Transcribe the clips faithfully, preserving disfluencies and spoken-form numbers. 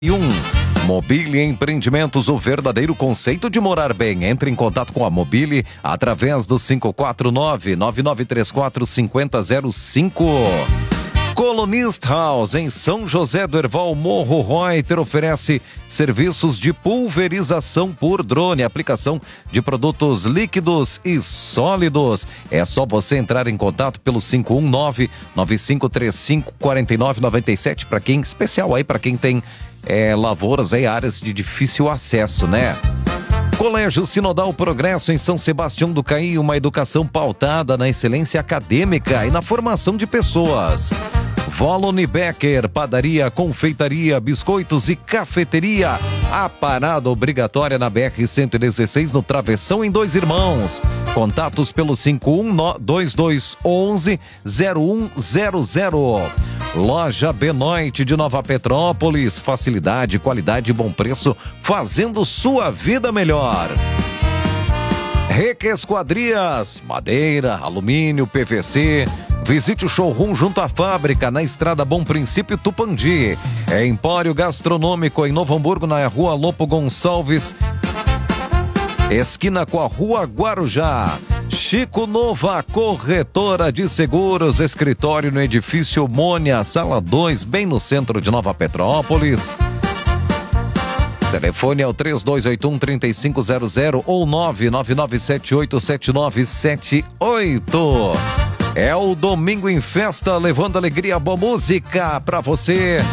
E um Mobile Empreendimentos, o verdadeiro conceito de morar bem. Entre em contato com a Mobile através do cinco quatro nove, nove nove três quatro, cinco zero zero cinco. Colonist House, em São José do Herval, Morro Reuter, oferece serviços de pulverização por drone, aplicação de produtos líquidos e sólidos. É só você entrar em contato pelo cinco um nove, nove cinco três cinco, quatro nove nove sete, para quem, especial aí para quem tem é, lavouras aí, áreas de difícil acesso, né? Colégio Sinodal Progresso em São Sebastião do Caí, uma educação pautada na excelência acadêmica e na formação de pessoas. Volone Becker, padaria, confeitaria, biscoitos e cafeteria. A parada obrigatória na B R cento e dezesseis no Travessão em Dois Irmãos. Contatos pelo cinco um dois dois um um, zero um zero zero. Loja Benoit de Nova Petrópolis, facilidade, qualidade e bom preço, fazendo sua vida melhor. Rec Esquadrias, madeira, alumínio, P V C. Visite o showroom junto à fábrica, na Estrada Bom Princípio, Tupandi. É Empório Gastronômico em Novo Hamburgo, na Rua Lopo Gonçalves, esquina com a Rua Guarujá. Chico Nova, corretora de seguros, escritório no edifício Mônia, sala dois, bem no centro de Nova Petrópolis. Telefone é o três dois oito um, três cinco zero zero ou nove nove nove sete oito sete nove sete oito. É o Domingo em Festa, levando alegria, boa música pra você.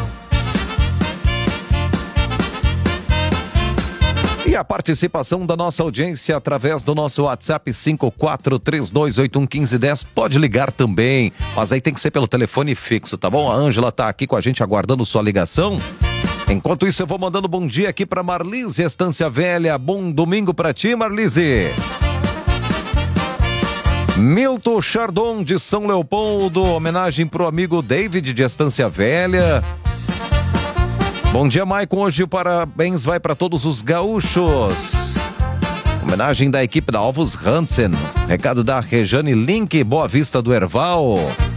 E a participação da nossa audiência através do nosso WhatsApp cinco quatro três dois oito um um cinco um zero. Pode ligar também, mas aí tem que ser pelo telefone fixo, tá bom? A Ângela tá aqui com a gente aguardando sua ligação. Enquanto isso, eu vou mandando bom dia aqui pra Marlise Estância Velha. Bom domingo pra ti, Marlise. Milton Chardon de São Leopoldo, homenagem pro amigo David de Estância Velha. Bom dia, Maicon. Hoje o parabéns vai para todos os gaúchos. Homenagem da equipe da Ovos Hansen. Recado da Rejane Link, Boa Vista do Herval.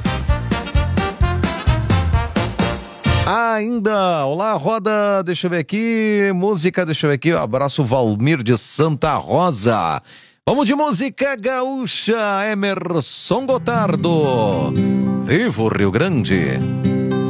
Ainda, olá, roda, deixa eu ver aqui, música, deixa eu ver aqui, abraço Valmir de Santa Rosa. Vamos de música gaúcha, Emerson Gotardo. Vivo Rio Grande.